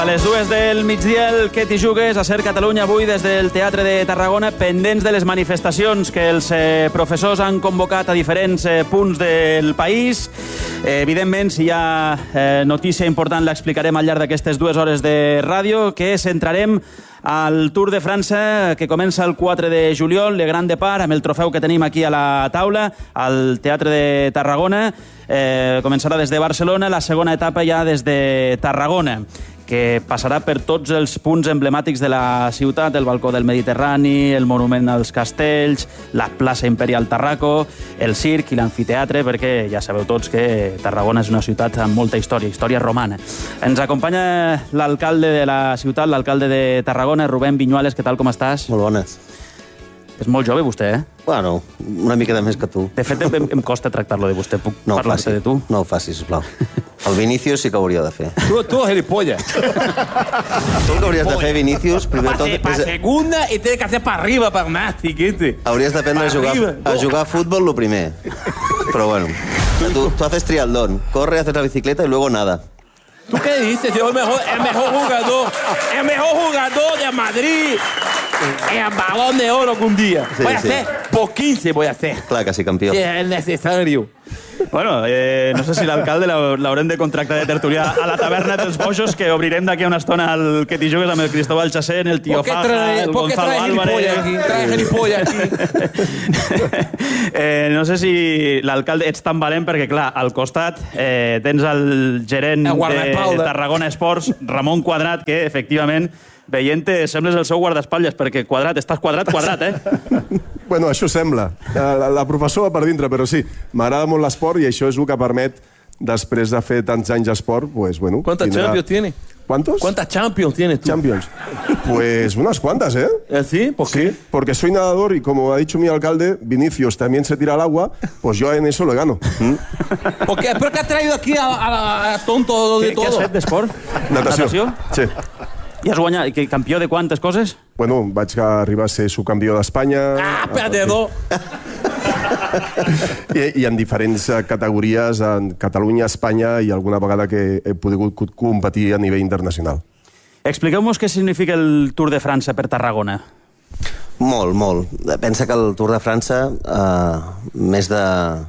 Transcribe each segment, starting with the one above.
A les 2 del migdia, el Que t'hi jugues a Ser Catalunya avui des del Teatre de Tarragona, pendents de les manifestacions que els professors han convocat a diferents punts del país. Evidentment, si hi ha notícia important, l'explicarem al llarg d'aquestes 2 hores de ràdio, que centrarem al Tour de França, que comença el 4 de juliol, Le Grand Départ, amb el trofeu que tenim aquí a la taula, al Teatre de Tarragona. Començarà des de Barcelona, la segona etapa ja des de Tarragona, que passarà per tots els punts emblemàtics de la ciutat, el balcó del Mediterrani, el monument als castells, la plaça Imperial Tarraco, el circ i l'amfiteatre, perquè ja sabeu tots que Tarragona és una ciutat amb molta història, història romana. Ens acompanya l'alcalde de la ciutat, l'alcalde de Tarragona, Rubén Viñuales. Què tal, com estàs? Molt bones. És molt jove, vostè, eh? Bueno, una mica de més que tu. De fet, em costa tractar-lo de vostè. Puc parlar-te de tu? No ho facis, sisplau. El Vinícius sí que ho hauria de fer. Tú gilipollas. Tu el que hauries de fer, Vinícius, primer tot... Pa segunda y tienes que hacer para arriba, para más, chiquete. Hauries d'aprendre a jugar a fútbol lo primer. Però bueno, tú haces triatlón, corre, haces la bicicleta y luego nada. ¿Tú qué dices? Yo el mejor jugador de Madrid en Balón de Oro que un día. Sí, voy a hacer por 15, voy a hacer. Clar que sí, campió. Sí, es necesario. Bueno, no sé si l'alcalde l'haurem de contractar de tertulià a la taverna dels Boixos, que obrirem d'aquí a una estona el Que t'hi jugues amb el Cristóbal Chacén, el Tío Faja, el Gonzalo Álvarez... Trae gilipollas aquí. No sé si l'alcalde ets tan valent perquè, clar, al costat tens el gerent de Tarragona Esports, Ramon Quadrat, que, efectivament, veient-te, sembles el seu guardaespatlles, perquè Quadrat, estàs quadrat, Bueno, això sembla. La professor va per dintre, però sí, m'agrada molt l'esport i això és el que permet, després de fer tants anys d'esport, pues bueno... ¿Cuántas Champions tiene? ¿Cuántos? ¿Cuántas Champions tienes tú? Champions. Pues unas cuantas, ¿eh? ¿Sí? ¿Por qué? Sí, porque soy nadador y como ha dicho mi alcalde, Vinicius también se tira al agua, pues yo en eso le gano. ¿Por qué? ¿Pero qué has traído aquí a tonto de todo? Què has fet d'esport? Natació. Sí. I has guanyat campió de quantes coses? Bueno, vaig arribar a ser subcampió d'Espanya... Ah, perdedor! I en diferents categories, en Catalunya, Espanya i alguna vegada que he pogut competir a nivell internacional. Expliqueu-nos què significa el Tour de França per Tarragona. Molt, molt. Pensa que el Tour de França, més de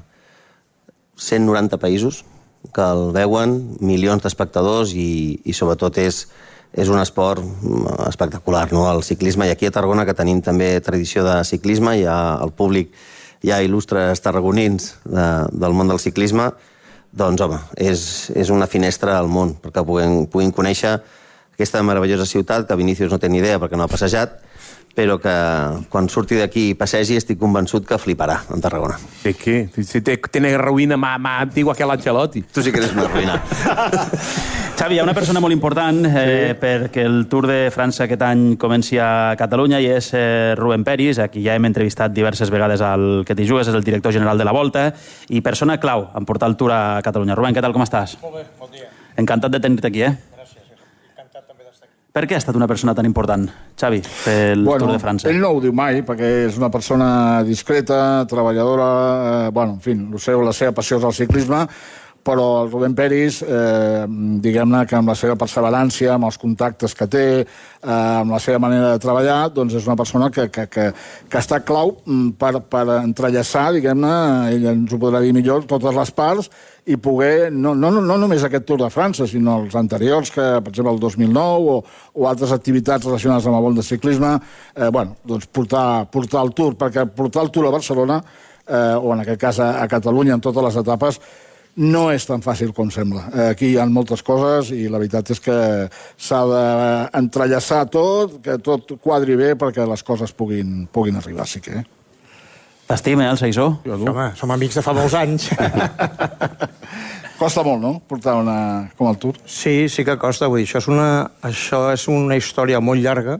190 països que el veuen, milions d'espectadors i sobretot és un esport espectacular, no? El ciclisme, i aquí a Tarragona, que tenim també tradició de ciclisme, hi ha el públic, hi ha il·lustres tarragonins del món del ciclisme, doncs, home, és una finestra al món, perquè puguin conèixer aquesta meravellosa ciutat, que Vinícius no té ni idea perquè no ha passejat, però que quan surti d'aquí i passegi estic convençut que fliparà en Tarragona. ¿De qué? Si tienes ruïna más antigua que l'Ancelotti. Tu sí que eres una ruïna. Xavi, hi ha una persona molt important perquè el Tour de França aquest any comenci a Catalunya i és Rubén Peris, a qui ja hem entrevistat diverses vegades al Que t'hi jugues, és el director general de la Volta i persona clau en portar el Tour a Catalunya. Rubén, què tal, com estàs? Molt bé, bon dia. Encantat de tenir-te aquí, Gràcies, encantat també d'estar aquí. Per què ha estat una persona tan important, Xavi, pel Tour de França? Ell no ho diu mai, perquè és una persona discreta, treballadora, en fi, la seva passió és el ciclisme, però el Rubén Peris, diguem-ne que amb la seva perseverància, amb els contactes que té, amb la seva manera de treballar, doncs és una persona que està clau per entrellaçar, diguem-ne, ell ens ho podrà dir millor, totes les parts, i poder, no només aquest Tour de França, sinó els anteriors, que per exemple el 2009 o altres activitats relacionades amb el món del ciclisme, doncs portar el Tour, perquè portar el Tour a Barcelona, o en aquest cas a Catalunya, en totes les etapes, no és tan fàcil com sembla. Aquí hi ha moltes coses i la veritat és que s'ha d'entrellaçar tot, que tot quadri bé perquè les coses puguin arribar, sí que. T'estima, el Saïsó? Home, som amics de fa molts anys. Costa molt, no?, portar com el Tour. Sí que costa. Vull dir, això és una història molt llarga.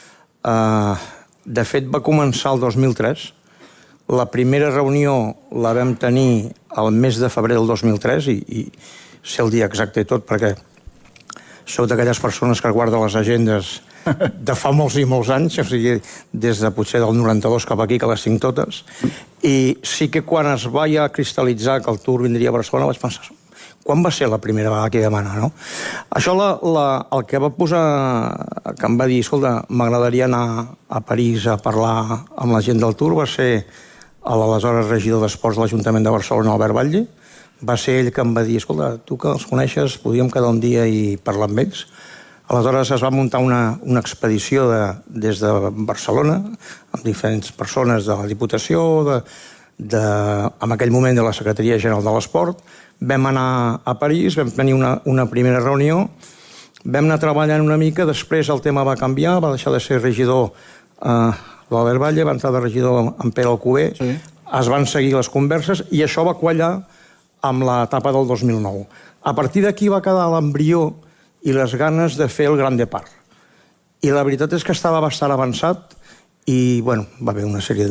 De fet, va començar el 2003. La primera reunió la vam tenir al mes de febrer del 2003 i sé el dia exacte i tot perquè sou d'aquelles persones que guarda les agendes de fa molts i molts anys, o sigui, des de potser del 92 cap aquí, que les tinc totes. I sí que quan es va ja cristal·litzar que el Tour vindria a Barcelona vaig pensar, quan va ser la primera vegada que hi vam anar, no? Això el que va posar, que em va dir, escolta, m'agradaria anar a París a parlar amb la gent del Tour, va ser l'aleshores regidor d'Esports de l'Ajuntament de Barcelona, Albert Batlle. Va ser ell que em va dir, escolta, tu que els coneixes, podríem quedar un dia i parlar amb ells. Aleshores es va muntar una expedició des de Barcelona, amb diferents persones de la Diputació, en aquell moment de la Secretaria General de l'Esport. Vam anar a París, vam tenir una primera reunió, vam anar treballant una mica, després el tema va canviar, va deixar de ser regidor l'Albert Batlle, va entrar de regidor en Pere Alcover, es van seguir les converses i això va quallar amb l'etapa del 2009. A partir d'aquí va quedar l'embrió i les ganes de fer el Grand Depart. I la veritat és que estava bastant avançat i, bueno, va haver una sèrie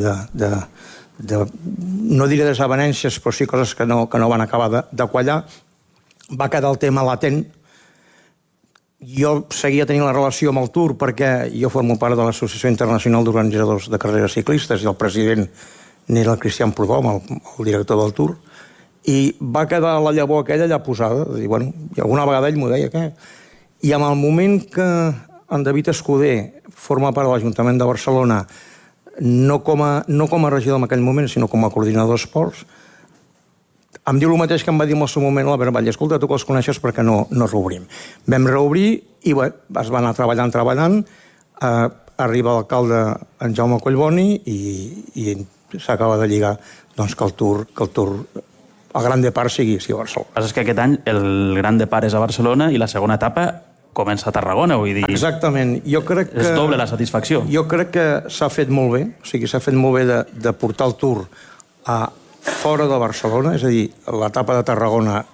no diré desavenències, però sí coses que no van acabar de quallar. Va quedar el tema latent. Jo seguia tenint la relació amb el Tour perquè jo formo part de l'Associació Internacional d'Organitzadors de Carreres Ciclistes i el president n'era el Cristian Prudhomme, el director del Tour, i va quedar la llavor aquella allà posada. I alguna vegada ell m'ho deia, què? I en el moment que en David Escudé forma part de l'Ajuntament de Barcelona, no com a regidor en aquell moment, sinó com a coordinador d'esports, em diu el mateix que em va dir en el seu moment l'Albert Batlle, escolta, tu que els coneixes perquè no reobrim. Vam reobrir i es va anar treballant, arriba l'alcalde en Jaume Collboni i s'acaba de lligar que el Tour el Grand Depart sigui a Barcelona. El que passa és que aquest any el Grand Depart és a Barcelona i la segona etapa comença a Tarragona, vull dir... Exactament. Jo crec que... És doble la satisfacció. Jo crec que s'ha fet molt bé, o sigui, s'ha fet molt bé de portar el Tour fora de Barcelona, és a dir, l'etapa de Tarragona,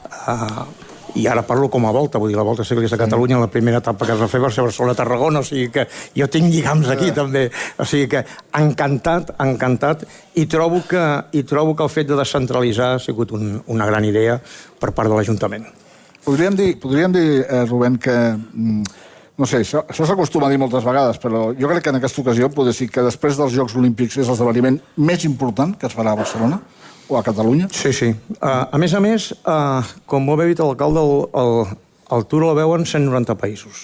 i ara parlo com a volta, vull dir, la Volta Ciclista de Catalunya, la primera etapa que es va fer va ser Barcelona-Tarragona, o sigui que jo tinc lligams aquí també, o sigui que encantat, i trobo que el fet de descentralitzar ha sigut una gran idea per part de l'Ajuntament. Podríem dir, Rubén, que, no sé, això s'acostuma a dir moltes vegades, però jo crec que en aquesta ocasió podria dir que després dels Jocs Olímpics és l'esdeveniment més important que es farà a Barcelona o a Catalunya? Sí. A més, com ho ha dit l'alcalde, el Tour el veuen 190 països.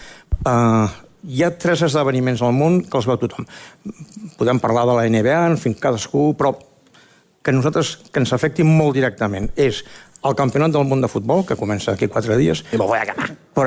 Hi ha 3 esdeveniments al món que els veu tothom. Podem parlar de la NBA, en fi, cadascú, però que ens afecti molt directament. És el Campionat del Món de Futbol, que comença d'aquí 4 dies, i voy a ganar. Però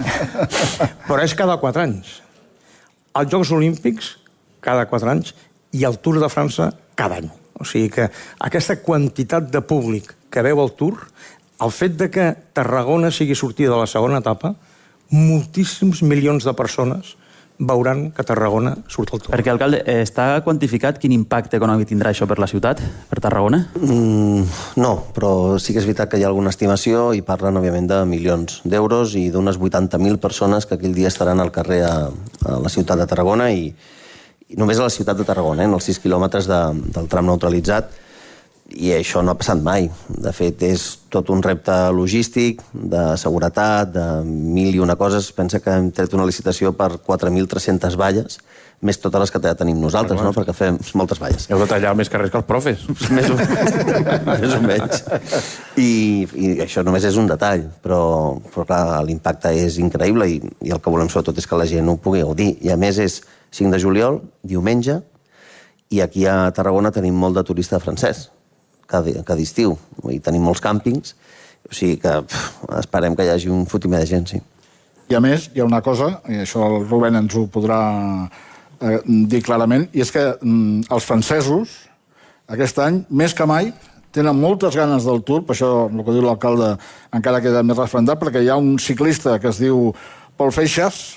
és cada 4 anys. Els Jocs Olímpics, cada 4 anys, i el Tour de França, cada any. O sigui que aquesta quantitat de públic que veu el Tour, el fet de que Tarragona sigui sortida de la segona etapa, moltíssims milions de persones veuran que Tarragona surt al Tour. Perquè, alcalde, està quantificat quin impacte econòmic tindrà això per la ciutat, per Tarragona? No, però sí que és veritat que hi ha alguna estimació i parlen, òbviament, de milions d'euros i d'unes 80.000 persones que aquell dia estaran al carrer a la ciutat de Tarragona i només a la ciutat de Tarragona, en els 6 quilòmetres del tram neutralitzat, i això no ha passat mai. De fet, és tot un repte logístic, de seguretat, de 1000 i una coses. Pensa que hem tret una licitació per 4.300 valles, més totes les que tenim nosaltres, no? Perquè fem moltes valles. Heu de tallar més carrers que els profes. Més o menys. I això només és un detall, però clar, l'impacte és increïble i el que volem sobretot és que la gent ho pugui gaudir. I a més és 5 de juliol, diumenge, i aquí a Tarragona tenim molt de turista francès, cada estiu, i tenim molts càmpings, o sigui que esperem que hi hagi un fotimer de gent, sí. I a més, hi ha una cosa, i això el Rubén ens ho podrà dir clarament, i és que els francesos, aquest any, més que mai, tenen moltes ganes del Tour, per això el que diu l'alcalde encara queda més refrendat, perquè hi ha un ciclista que es diu Paul Seixas,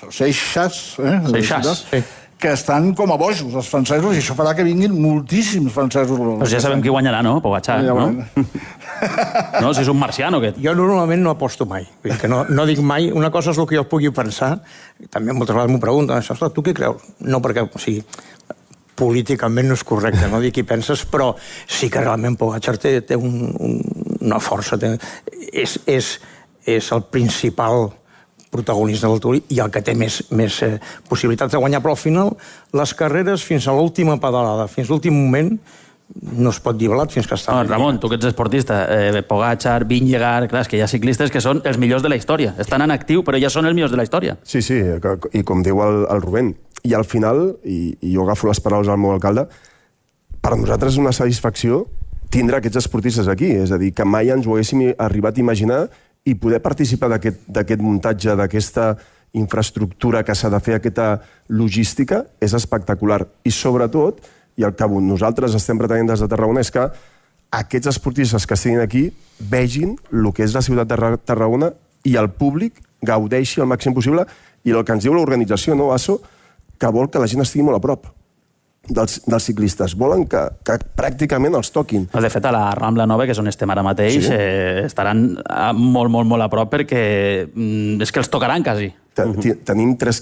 que estan com a bojos, els francesos, i això farà que vinguin moltíssims francesos. Però ja sabem qui guanyarà, no? Pogacar, no? No, si és un marciano, aquest. Jo normalment no aposto mai. Que no dic mai. Una cosa és el que jo pugui pensar, també moltes vegades m'ho pregunten, això, tu què creus? No, perquè, o sigui, políticament no és correcte, no dir qui penses, però sí que realment Pogacar té una força. És el principal protagonista del Tour i el que té més possibilitats de guanyar, però al final les carreres fins a l'última pedalada, fins a l'últim moment, no es pot dir blat fins que està... Ramon, tu que ets esportista, Pogačar, Vingegaard, clar, és que hi ha ciclistes que són els millors de la història. Estan en actiu, però ja són els millors de la història. Sí, i com diu el Rubén, i al final, i jo agafo les paraules del meu alcalde, per a nosaltres és una satisfacció tindre aquests esportistes aquí, és a dir, que mai ens ho haguéssim arribat a imaginar i poder participar d'aquest muntatge, d'aquesta infraestructura que s'ha de fer, aquesta logística, és espectacular. I sobretot, i el que nosaltres estem pretenent des de Tarragona és que aquests esportistes que estiguin aquí vegin el que és la ciutat de Tarragona i el públic gaudeixi al màxim possible i el que ens diu l'organització, no, ASO, que vol que la gent estigui molt a prop dels ciclistes. Volen que pràcticament els toquin. De fet, a la Rambla Nova, que és on estem ara mateix, estaran molt a prop perquè és que els tocaran quasi. Tenim 3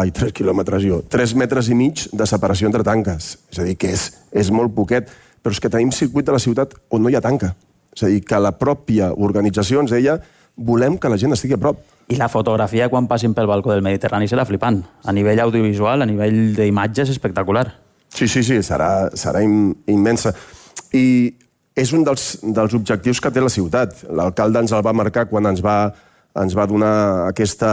metres i mig de separació entre tanques. És a dir, que és molt poquet, però és que tenim circuit de la ciutat on no hi ha tanca. És a dir, que la pròpia organització ens deia volem que la gent estigui a prop. I la fotografia quan passin pel balcó del Mediterrani serà flipant. A nivell audiovisual, a nivell d'imatges, espectacular. Sí, serà immensa. I és un dels objectius que té la ciutat. L'alcalde ens el va marcar quan ens va donar aquest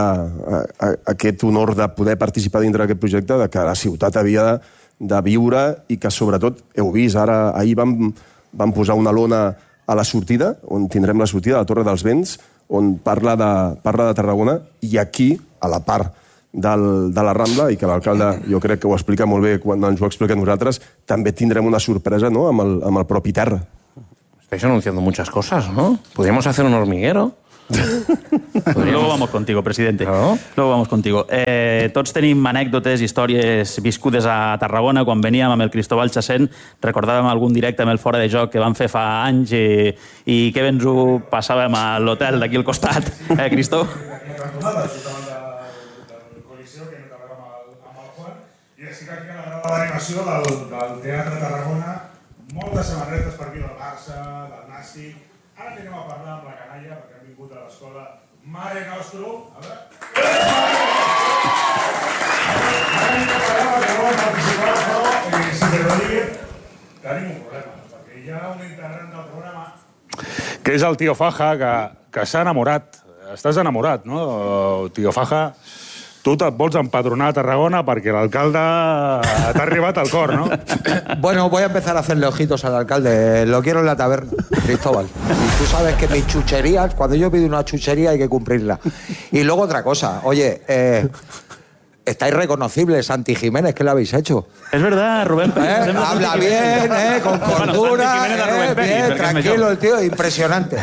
honor de poder participar dintre d'aquest projecte, de que la ciutat havia de viure i que, sobretot, heu vist, ahir vam posar una lona a la sortida, on tindrem la sortida de la Torre dels Vents, on parla de Tarragona, i aquí, a la part de la Rambla, i que l'alcalde jo crec que ho explica molt bé quan ens ho explica a nosaltres, també tindrem una sorpresa, ¿no?, amb el propi terra. Estáis anunciando muchas cosas, ¿no? Podríamos hacer un hormiguero. Luego vamos contigo, presidente. ¿No? Luego vamos contigo. Tots tenim anècdotes, històries viscudes a Tarragona. Quan veníem amb el Cristóbal Chacén, recordàvem algun directe amb el Fora de Joc que vam fer fa anys i que ens ho passàvem a l'hotel d'aquí al costat. Cristó? I sí que aquí a la grada d'animació del Teatre Tarragona, moltes samarretes per aquí del Barça, del Nàstic. Ara anem a parlar amb la canalla, perquè hem vingut a l'escola Mare Nostrum. A veure... Ara anem a parlar perquè volen participar, però, si te lo digue, tenim un problema, perquè hi ha un integrant del programa que és el Tío Faja, que s'ha enamorat. Estàs enamorat, no, Tío Faja? Tu et vols empadronar a Tarragona perquè l'alcalde t'ha arribat al cor, ¿no? Bueno, voy a empezar a hacerle ojitos al alcalde. Lo quiero en la taberna, Cristóbal. Y tú sabes que mis chucherías, cuando yo pido una chuchería hay que cumplirla. Y luego otra cosa. Oye, estáis reconocibles, Santi Jiménez, ¿qué le habéis hecho? Es verdad, Rubén Pérez. Habla bien, con cordura, bien, tranquilo el tío, impresionante.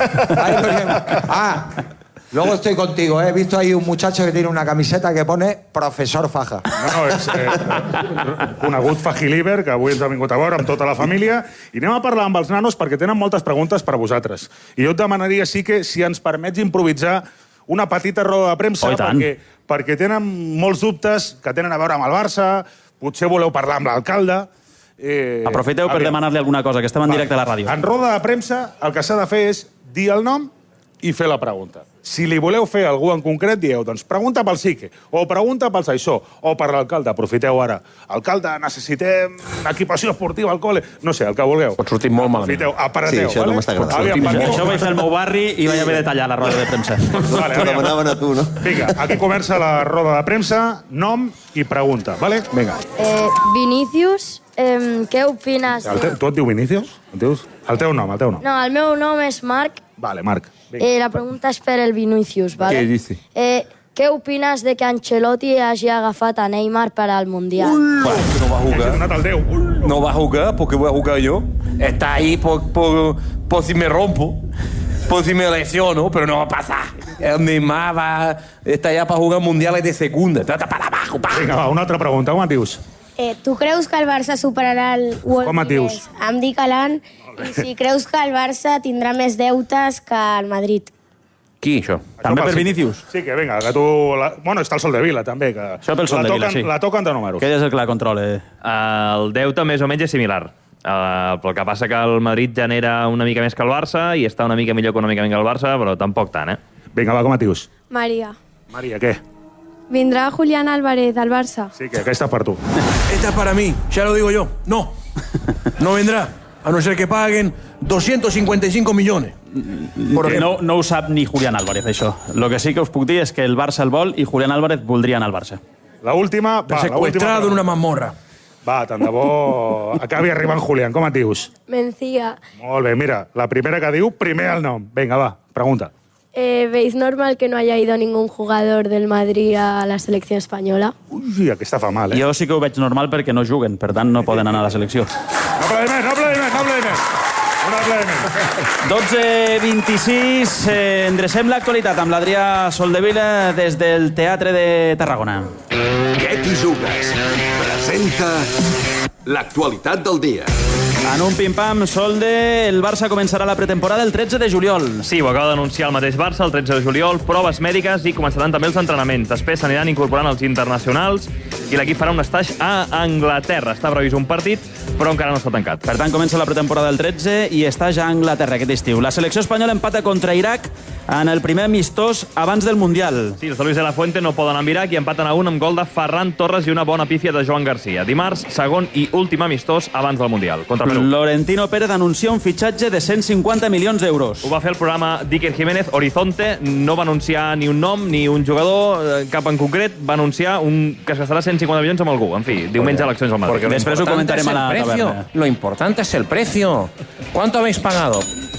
Luego estoy contigo, he visto ahí un muchacho que tiene una camiseta que pone Professor Faja. No, és conegut Fajiliber, que avui ens ha vingut a veure amb tota la família, i anem a parlar amb els nanos perquè tenen moltes preguntes per a vosaltres. I jo et demanaria, sí que, si ens permets improvisar una petita roda de premsa, perquè tenen molts dubtes que tenen a veure amb el Barça, potser voleu parlar amb l'alcalde... Aprofiteu per demanar-li alguna cosa, que estem en directe a la ràdio. En roda de premsa, el que s'ha de fer és dir el nom i fer la pregunta. Si li voleu fer algú en concret, dieu, doncs pregunta pel Sique, o pregunta pel Saissó, o per l'alcalde. Aprofiteu ara. Alcalde, necessitem equipació esportiva al col·le. No sé, el que vulgueu. Pot sortir molt malament. Aprofiteu, aparateu. Sí, això no m'està agradant. Això ho vaig fer al meu barri i vaig haver de tallar la roda de premsa. T'ho demanaven a tu, no? Vinga, aquí comença la roda de premsa, nom i pregunta, vale? Vinga. Vinícius, què opines? Tu et diu Vinícius? El teu nom. No, el meu nom és Marc. Vale, Marc. La pregunta és per el Vinícius, ¿vale? Què dice? ¿Qué opinas de que Ancelotti hagi agafat a Neymar para el Mundial? Bueno, que no va a jugar. No va a jugar porque voy a jugar yo. Está ahí por si me rompo, por si me lesiono, pero no va a pasar. El Neymar está allá para jugar mundiales de segunda. Trata para abajo, pa. Vinga, va, una altra pregunta. Com et dius? Tu creus que el Barça superarà el World Com et dius? Em dic Alan, i si creus que el Barça tindrà més deutes que el Madrid. Qui, això? També per Vinícius? Sí, que vinga, que tu... Bueno, està el Soldevila, també. Això pel Soldevila, sí. La toquen de números. Que ell és el que la controla. El deute més o menys és similar. Però el que passa que el Madrid genera una mica més que el Barça i està una mica millor econòmicament que el Barça, però tampoc tant, Vinga, va, com et dius? Maria. Maria, què? Vindrà Julián Álvarez al Barça. Sí, que aquesta és per tu. Esta es para mí, ya lo digo yo. No vendrá. a no ser que paguen 255 millones. No ho sap ni Julián Álvarez, això. Lo que sí que us puc dir és que el Barça el vol i Julián Álvarez voldria anar al Barça. La última... Secuestrado en una mazmorra. Va, tant de bo acabi arribant Julián. Com et dius? Mencía. Molt bé, mira, la primera que diu, primer el nom. Vinga, va, pregunta. ¿Veis normal que no haya ido ningún jugador del Madrid a la selección española? Ui, aquesta fa mal, Jo sí que ho veig normal perquè no juguen, per tant no poden anar a la selecció. Aplaudiment. Un aplaudiment. 12:26, endrecem l'actualitat amb l'Adrià Soldevila des del Teatre de Tarragona. Què t'hi jugues? Presenta l'actualitat del dia. En un pim-pam, Solde, el Barça començarà la pretemporada el 13 de juliol. Sí, ho acaba d'anunciar el mateix Barça el 13 de juliol, proves mèdiques i començaran també els entrenaments. Després s'aniran incorporant els internacionals i l'equip farà un estatge a Anglaterra. Està previst un partit, però encara no està tancat. Per tant, comença la pretemporada el 13 i estatge a Anglaterra aquest estiu. La selecció espanyola empata contra Iraq en el primer amistós abans del Mundial. Sí, els de Luis de la Fuente no poden amb Iraq i empaten a 1 amb gol de Ferran Torres i una bona pífia de Joan Garcia. Dimarts, segon i últim amistós abans del Mundial. Contra Perú. Laurentino Pérez anuncia un fitxatge de 150 milions d'euros. Ho va fer el programa d'Iker Jiménez, Horizonte. No va anunciar ni un nom ni un jugador cap en concret. Va anunciar que es gastarà 150 milions amb algú. En fi, diumenge eleccions al Madrid. Després ho comentarem a la taverna. Lo importante es el precio. ¿Cuánto habéis pagado?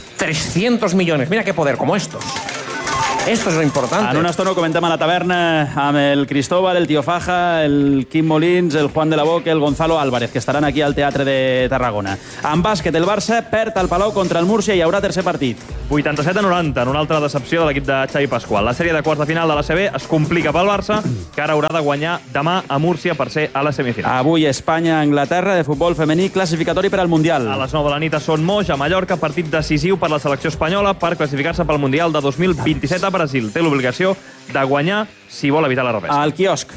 300 millones. Mira qué poder, como estos. Esto es lo importante. En una estona ho comentem a la taverna amb el Cristóbal, el Tío Faja, el Quim Molins, el Juan de la Boca, el Gonzalo Álvarez, que estaran aquí al Teatre de Tarragona. En bàsquet, el Barça perd al Palau contra el Múrcia i hi haurà tercer partit. 87-90, en una altra decepció de l'equip de Xavi Pasqual. La sèrie de quarts de final de l'ACB es complica pel Barça, que ara haurà de guanyar demà a Múrcia per ser a la semifinal. Avui Espanya-Anglaterra de futbol femení classificatori per al Mundial. A les 9 de la nit a Son Moix, a Mallorca, partit decisiu per la selecció espanyola per classificar-se pel Mundial de 2027 a Brasil. Té l'obligació de guanyar si vol evitar la repesca. Al quiosc.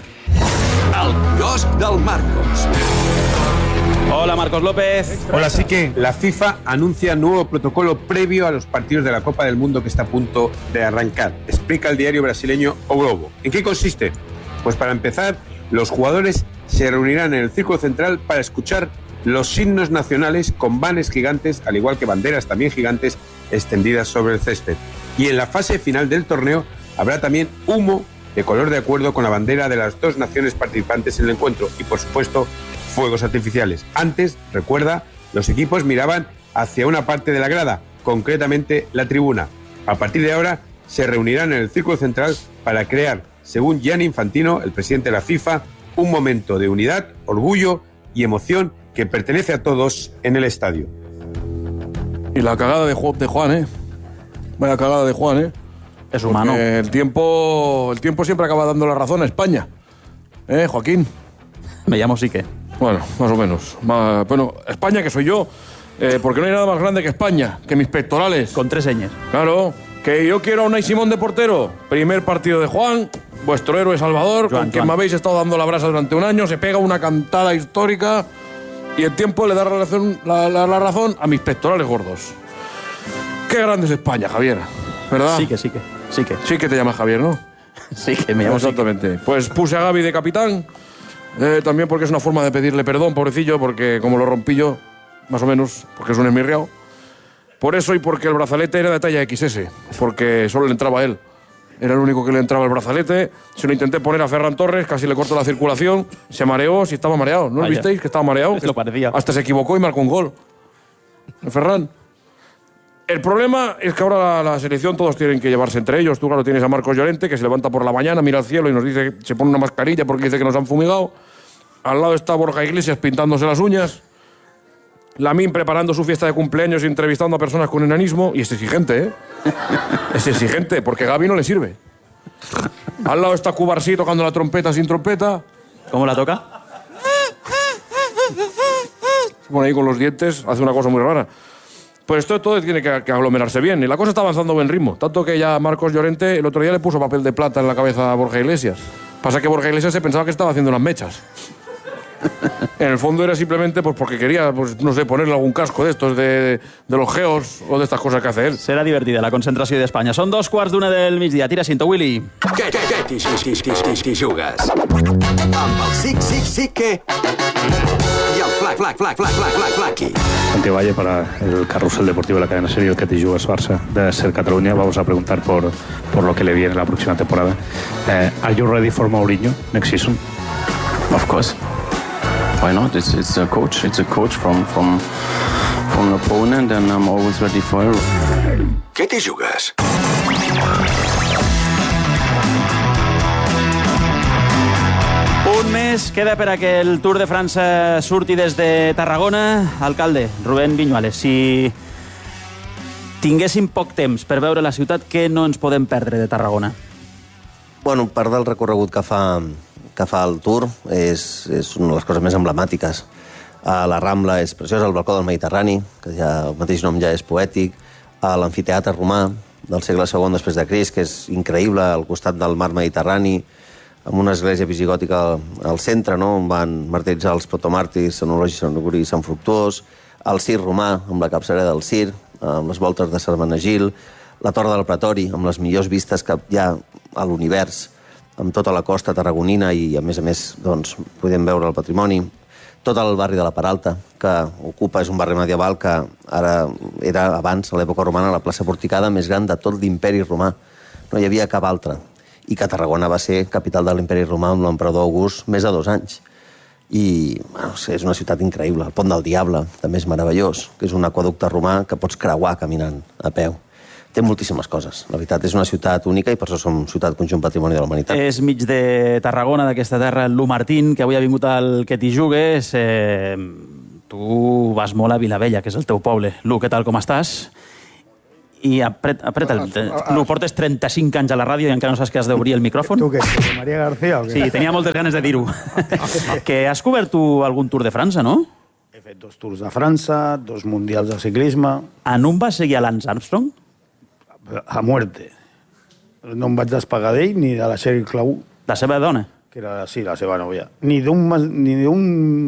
El quiosc del Marcos. Hola, Marcos López. Hola, sí que la FIFA anuncia nuevo protocolo previo a los partidos de la Copa del Mundo que está a punto de arrancar. Explica el diario brasileño O Globo. ¿En qué consiste? Pues para empezar, los jugadores se reunirán en el círculo central para escuchar los himnos nacionales con vanes gigantes, al igual que banderas también gigantes, extendidas sobre el césped. Y en la fase final del torneo habrá también humo de color de acuerdo con la bandera de las dos naciones participantes en el encuentro y, por supuesto, fuegos artificiales. Antes, recuerda, los equipos miraban hacia una parte de la grada, concretamente la tribuna. A partir de ahora se reunirán en el círculo central para crear, según Gianni Infantino, el presidente de la FIFA, un momento de unidad, orgullo y emoción que pertenece a todos en el estadio. Y la cagada de Juan, ¿eh? Vaya cagada de Juan, ¿eh? Es humano. Porque el tiempo siempre acaba dando la razón a España. Joaquín? Me llamo Sique. Bueno, más o menos. Bueno, España, que soy yo, porque no hay nada más grande que España, que mis pectorales. Con 3 señas. Claro, que yo quiero a Unai Simón de portero. Primer partido de Juan, vuestro héroe Salvador, con quien me habéis estado dando la brasa durante un año, se pega una cantada histórica y el tiempo le da la razón a mis pectorales gordos. Qué grande es España, Javier, ¿verdad? Sí que. Sí que te llamas Javier, ¿no? Sí que me llamo. Exactamente. Pues puse a Gavi de capitán, también porque es una forma de pedirle perdón, pobrecillo, porque como lo rompí yo, más o menos, porque es un esmirriao. Por eso y porque el brazalete era de talla XS, porque solo le entraba a él. Era el único que le entraba el brazalete. Se lo intenté poner a Ferran Torres, casi le cortó la circulación, se mareó, si estaba mareado. ¿No lo visteis? Que estaba mareado. Lo parecía. Hasta se equivocó y marcó un gol. Ferran. El problema es que ahora la selección todos tienen que llevarse entre ellos. Tú, claro, tienes a Marcos Llorente, que se levanta por la mañana, mira al cielo y nos dice, se pone una mascarilla porque dice que nos han fumigado. Al lado está Borja Iglesias pintándose las uñas. Lamín preparando su fiesta de cumpleaños y entrevistando a personas con enanismo. Y es exigente, ¿eh? Es exigente, porque Gavi no le sirve. Al lado está Cubarsí tocando la trompeta sin trompeta. ¿Cómo la toca? Se pone ahí con los dientes, hace una cosa muy rara. Pues esto todo tiene que aglomerarse bien. Y la cosa está avanzando a buen ritmo. Tanto que ya Marcos Llorente el otro día le puso papel de plata en la cabeza a Borja Iglesias. Pasa que Borja Iglesias se pensaba que estaba haciendo unas mechas. En el fondo era simplemente pues porque quería, pues no sé, ponerle algún casco de estos, de los geos o de estas cosas que hace él. Serà divertida la concentració d'Espanya. Són 2:15 del migdia. Tira cinto, Willy. Què t'hi jugues? Amb el sí que... I el Flaqui. Santi Valle para el Carrusel Deportivo de la cadena SER y el que te jugas Barça de SER Cataluña. Vamos a preguntar por lo que le viene la próxima temporada. Are you ready for Mourinho next season? Of course. Why not? It's a coach. It's a coach from an opponent, and I'm always ready for it. Què t'hi jugues? Un mes queda per a que el Tour de França surti des de Tarragona. Alcalde, Rubén Viñuales, si tinguéssim poc temps per veure la ciutat, què no ens podem perdre de Tarragona? Bueno, part del recorregut que fa el Tour és una de les coses més emblemàtiques. La Rambla és preciosa, el balcó del Mediterrani, que ja el mateix nom ja és poètic, l'amfiteatre romà del segle II després de Crist, que és increïble, al costat del mar Mediterrani, amb una església visigòtica al centre, no?, on van martiritzar els protomàrtirs, Sant Eulogi, Sant Auguri i Sant Fructuós, el Cir romà, amb la capçalera del Cir, amb les voltes de Sarmenegil, la Torre del Pretori, amb les millors vistes que hi ha a l'univers, amb tota la costa tarragonina i, a més, doncs, podem veure el patrimoni. Tot el barri de la Peralta, que ocupa, és un barri medieval que ara era, abans, a l'època romana, la plaça porticada més gran de tot l'imperi romà. No hi havia cap altra. I que Tarragona va ser capital de l'imperi romà amb l'emperador August més de 2 anys. I bueno, és una ciutat increïble. El Pont del Diable també és meravellós, que és un aqüeducte romà que pots creuar caminant a peu. Té moltíssimes coses. La veritat, és una ciutat única i per això som ciutat conjunt patrimoni de la humanitat. És mig de Tarragona, d'aquesta terra, Lu Martín, que avui ha vingut al Que t'hi jugues. Tu vas molt a Vilavella, que és el teu poble. Lu, què tal, com estàs? I apreta el... Lu, portes 35 anys a la ràdio i encara no saps que has d'obrir el micròfon? Tu què, Maria García o què? Sí, tenia moltes ganes de dir-ho. Que has cobert tu algun Tour de França, no? He fet 2 Tours de França, 2 mundials de ciclisme. En un vas seguir a Lance Armstrong? A muerte. No em vaig despegar d'ell ni de la Sheryl Crow. La seva dona? Que era, sí, la seva nòvia. Ni d'un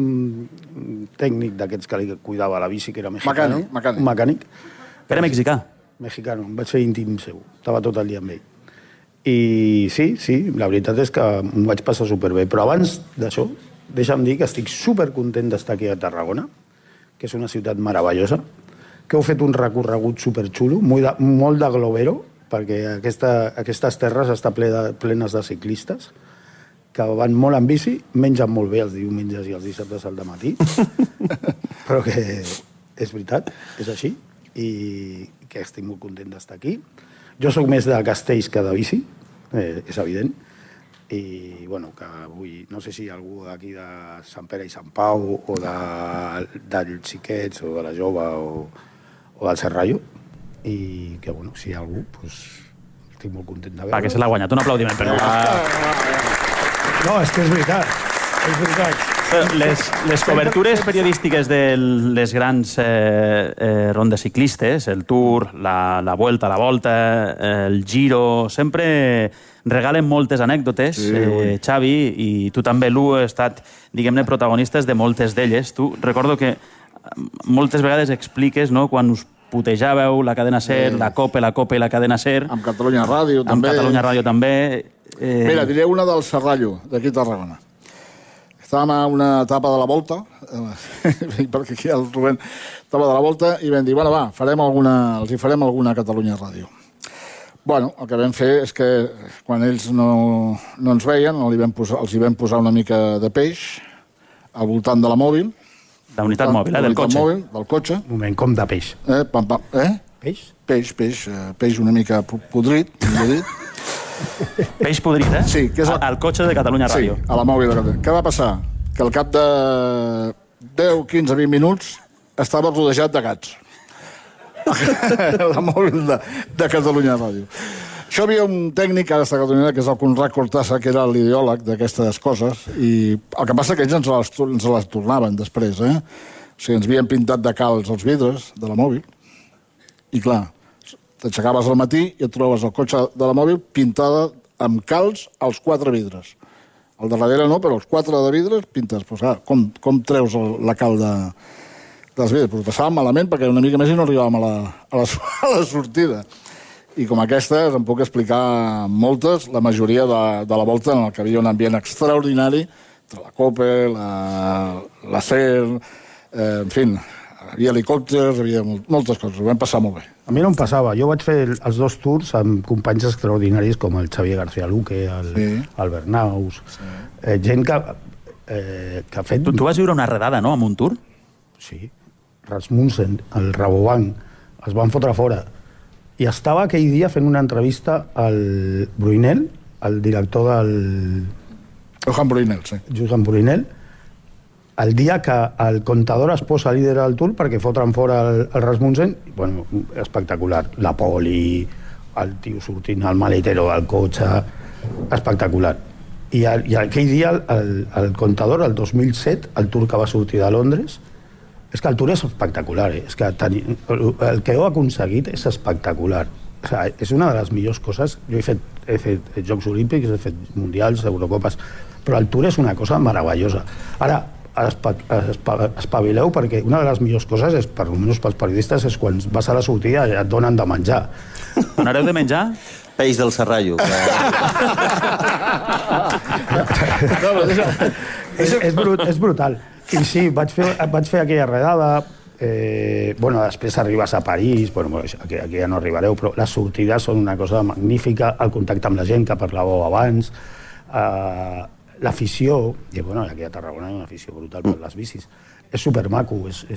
tècnic d'aquests que li cuidava la bici, que era mexicano. Mecànic. Era mexicà? Mexicano. Em vaig fer íntim seu. Estava tot el dia amb ell. I sí, la veritat és que em vaig passar superbé. Però abans d'això, deixa'm dir que estic supercontent d'estar aquí a Tarragona, que és una ciutat meravellosa, que heu fet un recorregut superxulo, molt de globero, perquè aquestes terres estan plenes de ciclistes que van molt en bici, mengen molt bé els diumenges i els dissabtes al dematí, però que és veritat, és així, i que estic molt content d'estar aquí. Jo sóc més de castells que de bici, és evident, i bueno, que avui no sé si algú aquí de Sant Pere i Sant Pau o dels Xiquets o de la Jove o del Serrallo, i que, bueno, si hi ha algú, doncs estic molt content de veure. Va, que se l'ha guanyat. Un aplaudiment per No, és que és veritat. És veritat. Les cobertures periodístiques de les grans rondes ciclistes, el Tour, la Vuelta a la Volta, el Giro, sempre regalen moltes anècdotes, Xavi, i tu també, Lu, has estat, diguem-ne, protagonistes de moltes d'elles. Tu recordo que moltes vegades expliques, no?, quan us putejàveu la cadena SER, la COPE i la cadena SER. Amb Catalunya Ràdio, també. Amb Catalunya Ràdio, també. Mira, diré una del Serrallo, d'aquí a Tarragona. Estàvem a una etapa de la Volta, perquè aquí el Rubén estava de la Volta, i vam dir, bueno, va, els hi farem alguna a Catalunya Ràdio. Bueno, el que vam fer és que quan ells no ens veien, els hi vam posar una mica de peix al voltant de la mòbil. La unitat mòbil, del cotxe. Del cotxe. Un moment, com de peix? Peix? Peix una mica podrit, millor dit. Peix podrit, eh? Sí. Al cotxe de Catalunya Ràdio. Sí, a la mòbil de Catalunya. Què va passar? Que al cap de 10, 15, 20 minuts estava rodejat de gats. La mòbil de Catalunya Ràdio. Això havia un tècnic ara està a Catalunya, que és el Conrad Cortassa, que era l'ideòleg d'aquestes coses, i el que passa que ells ens les tornaven després, O sigui, ens havien pintat de calç els vidres de la mòbil, i clar, t'aixecaves al matí i et trobes el cotxe de la mòbil pintada amb calç als 4 vidres. Al darrere no, però els 4 de vidres pintes. Pues, com treus la cal dels vidres? Pues passàvem malament perquè una mica més i no arribàvem a la sortida. I com aquestes em puc explicar moltes, la majoria de la Volta en què hi havia un ambient extraordinari entre la COPE, la SER, En fi, hi havia helicòpters, hi havia moltes coses, ho vam passar molt bé. A mi no em passava. Jo vaig fer els 2 tours amb companys extraordinaris com el Xavier García Luque, el Bernaus, gent que ha fet... Tu vas viure una redada, no?, amb un tour? Sí. Rasmussen, el Rabobank, els van fotre fora. I estava aquell dia fent una entrevista al Bruinel, el director del... Johan Bruinel, sí. Johan Bruinel, el dia que el Contador es posa líder del Tour perquè fotran fora el Rasmussen, bueno, espectacular. La poli, el tio sortint al maletero del cotxe, espectacular. I aquell dia el Contador, el 2007, el Tour que va sortir de Londres, és que el Tour és espectacular, és que el que heu aconseguit és espectacular. O sigui, és una de les millors coses. Jo he fet Jocs Olímpics, he fet Mundials, Eurocopes, però el Tour és una cosa meravellosa. Ara, espavileu, perquè una de les millors coses, és, per almenys pels periodistes, és quan vas a la sortida i et donen de menjar. Donareu de menjar? Peix del serrallo. És brutal. I sí, vaig fer aquella redada. Bueno, després arribes a París, bueno, aquí ja no arribareu, però les sortides són una cosa magnífica, el contacte amb la gent que parlàveu abans, l'afició, i bueno, aquí a Tarragona hi ha una afició brutal per les bicis. És supermaco,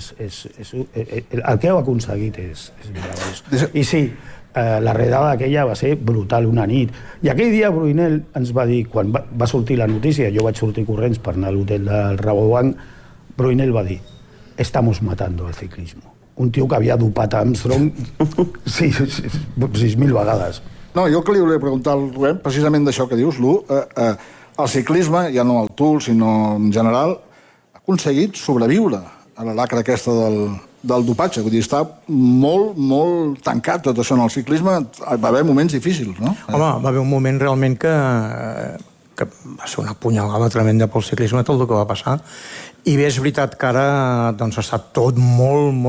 el que heu aconseguit és meravellós. I sí, la redada aquella va ser brutal, una nit. I aquell dia Bruinel ens va dir, quan va sortir la notícia, jo vaig sortir corrents per anar a l'hotel del Rabobank, Bruinel va dir: estamos matando al ciclismo. Un tio que havia dopat a Armstrong 6.000 vegades. No, jo el que li volia preguntar al Rubén, precisament d'això que dius, Lu, el ciclisme, ja no el Tour, sinó en general, ha aconseguit sobreviure a la lacra aquesta del dopatge. Vull dir, està molt, molt tancat tot això en el ciclisme. Va haver moments difícils, no? Home, va haver un moment realment que va ser una punyalada tremenda pel ciclisme, tot el que va passar. I bé, és veritat que ara doncs, està tot molt